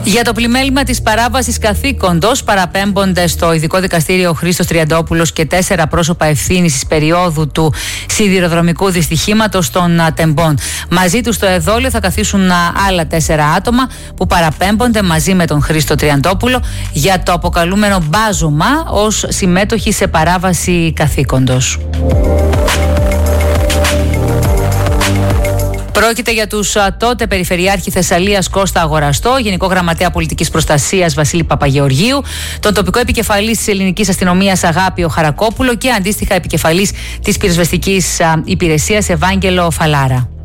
Για το πλημέλημα της παράβασης καθήκοντος παραπέμπονται στο Ειδικό Δικαστήριο ο Χρήστος Τριαντόπουλος και 4 πρόσωπα ευθύνης της περίοδου του σιδηροδρομικού δυστυχήματος των Τεμπών. Μαζί τους στο εδόλιο θα καθίσουν άλλα 4 άτομα που παραπέμπονται μαζί με τον Χρήστο Τριαντόπουλο για το αποκαλούμενο μπάζωμα ως συμμέτοχοι σε παράβαση καθήκοντος. Πρόκειται για τους τότε Περιφερειάρχη Θεσσαλίας Κώστα Αγοραστό, Γενικό Γραμματέα Πολιτικής Προστασίας Βασίλη Παπαγεωργίου, τον τοπικό επικεφαλής της Ελληνικής Αστυνομίας Αγάπιο Χαρακόπουλο και αντίστοιχα επικεφαλής της Πυροσβεστικής Υπηρεσίας Ευάγγελο Φαλάρα.